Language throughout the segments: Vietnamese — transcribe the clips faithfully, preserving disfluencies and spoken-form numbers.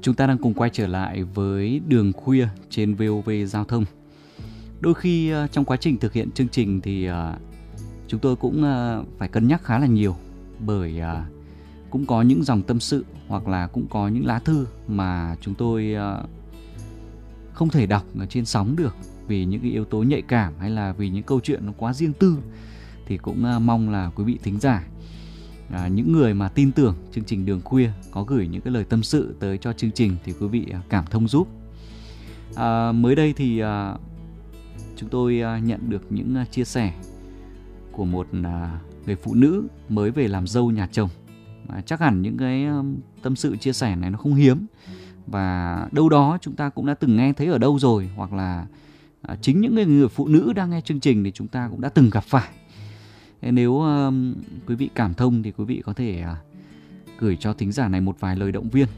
Chúng ta đang cùng quay trở lại với Đường Khuya trên vê o vê Giao thông. Đôi khi trong quá trình thực hiện chương trình thì chúng tôi cũng phải cân nhắc khá là nhiều, bởi cũng có những dòng tâm sự hoặc là cũng có những lá thư mà chúng tôi không thể đọc ở trên sóng được vì những cái yếu tố nhạy cảm hay là vì những câu chuyện nó quá riêng tư. Thì cũng mong là quý vị thính giả, À, những người mà tin tưởng chương trình Đường Khuya có gửi những cái lời tâm sự tới cho chương trình thì quý vị cảm thông giúp. à, Mới đây thì à, chúng tôi à, nhận được những à, chia sẻ của một à, người phụ nữ mới về làm dâu nhà chồng. à, Chắc hẳn những cái à, tâm sự chia sẻ này nó không hiếm, và đâu đó chúng ta cũng đã từng nghe thấy ở đâu rồi, hoặc là à, chính những người, người phụ nữ đang nghe chương trình thì chúng ta cũng đã từng gặp phải. Nếu uh, quý vị cảm thông thì quý vị có thể uh, gửi cho thính giả này một vài lời động viên.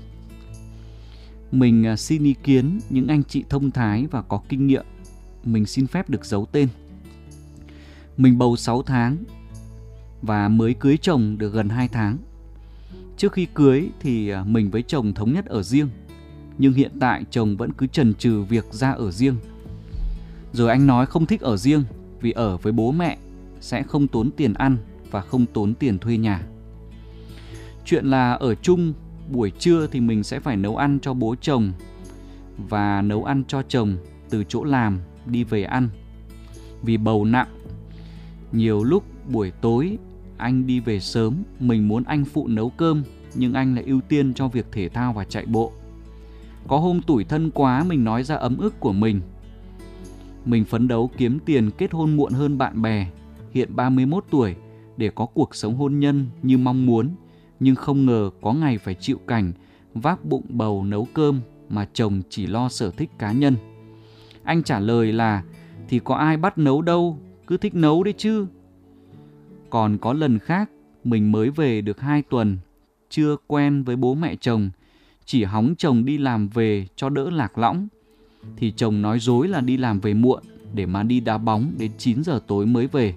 Mình uh, xin ý kiến những anh chị thông thái và có kinh nghiệm. Mình xin phép được giấu tên. Mình bầu sáu tháng và mới cưới chồng được gần hai tháng. Trước khi cưới thì uh, mình với chồng thống nhất ở riêng, nhưng hiện tại chồng vẫn cứ chần chừ việc ra ở riêng. Rồi anh nói không thích ở riêng vì ở với bố mẹ sẽ không tốn tiền ăn và không tốn tiền thuê nhà. Chuyện là ở chung, buổi trưa thì mình sẽ phải nấu ăn cho bố chồng và nấu ăn cho chồng từ chỗ làm đi về ăn. Vì bầu nặng, nhiều lúc buổi tối anh đi về sớm, mình muốn anh phụ nấu cơm, nhưng anh lại ưu tiên cho việc thể thao và chạy bộ. Có hôm tủi thân quá mình nói ra ấm ức của mình. Mình phấn đấu kiếm tiền kết hôn muộn hơn bạn bè, hiện ba mươi mốt tuổi, để có cuộc sống hôn nhân như mong muốn, nhưng không ngờ có ngày phải chịu cảnh vác bụng bầu nấu cơm mà chồng chỉ lo sở thích cá nhân. Anh trả lời là thì có ai bắt nấu đâu, cứ thích nấu đấy chứ. Còn có lần khác, mình mới về được hai tuần, chưa quen với bố mẹ chồng, chỉ hóng chồng đi làm về cho đỡ lạc lõng, thì chồng nói dối là đi làm về muộn để mà đi đá bóng đến chín giờ tối mới về.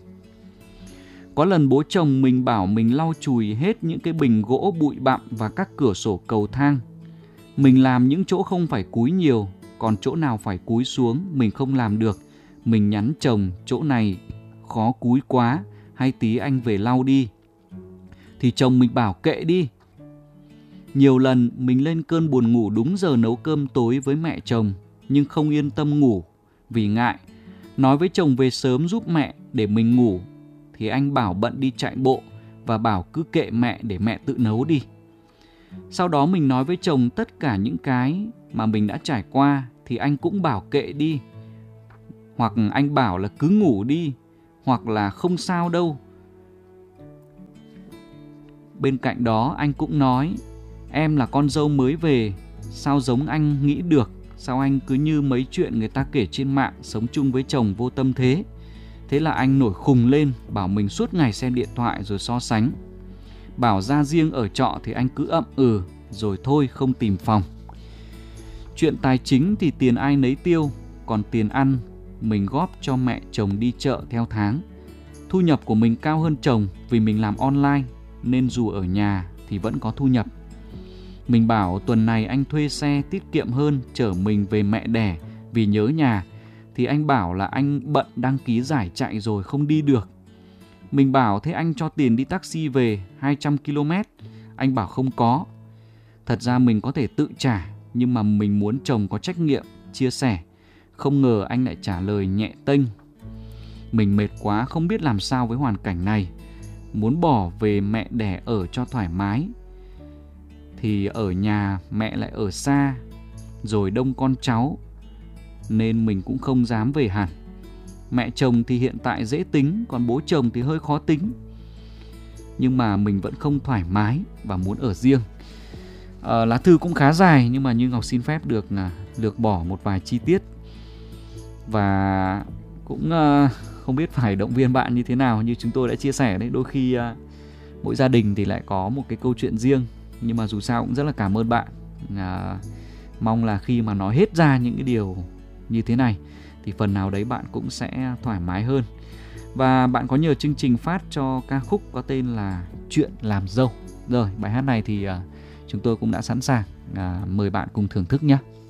Có lần bố chồng mình bảo mình lau chùi hết những cái bình gỗ bụi bặm và các cửa sổ cầu thang. Mình làm những chỗ không phải cúi nhiều, còn chỗ nào phải cúi xuống mình không làm được. Mình nhắn chồng chỗ này khó cúi quá, hay tí anh về lau đi. Thì chồng mình bảo kệ đi. Nhiều lần mình lên cơn buồn ngủ đúng giờ nấu cơm tối với mẹ chồng, nhưng không yên tâm ngủ vì ngại. Nói với chồng về sớm giúp mẹ để mình ngủ, thì anh bảo bận đi chạy bộ và bảo cứ kệ mẹ để mẹ tự nấu đi. Sau đó mình nói với chồng tất cả những cái mà mình đã trải qua thì anh cũng bảo kệ đi. Hoặc anh bảo là cứ ngủ đi, hoặc là không sao đâu. Bên cạnh đó anh cũng nói em là con dâu mới về, sao giống anh nghĩ được, sao anh cứ như mấy chuyện người ta kể trên mạng sống chung với chồng vô tâm thế. Thế là anh nổi khùng lên, bảo mình suốt ngày xem điện thoại rồi so sánh. Bảo ra riêng ở trọ thì anh cứ ậm ừ, rồi thôi không tìm phòng. Chuyện tài chính thì tiền ai nấy tiêu, còn tiền ăn mình góp cho mẹ chồng đi chợ theo tháng. Thu nhập của mình cao hơn chồng vì mình làm online, nên dù ở nhà thì vẫn có thu nhập. Mình bảo tuần này anh thuê xe tiết kiệm hơn chở mình về mẹ đẻ vì nhớ nhà, thì anh bảo là anh bận đăng ký giải chạy rồi không đi được. Mình bảo thế anh cho tiền đi taxi về hai trăm ki lô mét. Anh bảo không có. Thật ra mình có thể tự trả, nhưng mà mình muốn chồng có trách nhiệm, chia sẻ. Không ngờ anh lại trả lời nhẹ tênh. Mình mệt quá không biết làm sao với hoàn cảnh này. Muốn bỏ về mẹ đẻ ở cho thoải mái, thì ở nhà mẹ lại ở xa, rồi đông con cháu, nên mình cũng không dám về hẳn. Mẹ chồng thì hiện tại dễ tính, còn bố chồng thì hơi khó tính. Nhưng mà mình vẫn không thoải mái và muốn ở riêng. à, Lá thư cũng khá dài, nhưng mà như Ngọc xin phép được là lược bỏ một vài chi tiết. Và cũng uh, không biết phải động viên bạn như thế nào. Như chúng tôi đã chia sẻ đấy, đôi khi uh, mỗi gia đình thì lại có một cái câu chuyện riêng. Nhưng mà dù sao cũng rất là cảm ơn bạn. à, Mong là khi mà nói hết ra những cái điều như thế này thì phần nào đấy bạn cũng sẽ thoải mái hơn. Và bạn có nhờ chương trình phát cho ca khúc có tên là Chuyện Làm Dâu. Rồi, bài hát này thì uh, chúng tôi cũng đã sẵn sàng à, mời bạn cùng thưởng thức nhé.